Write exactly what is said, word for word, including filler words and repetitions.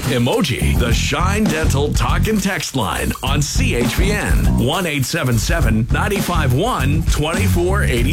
emoji. The Shine Dental Talk and Text line on C H P N one eight seven seven, nine five one, two four eight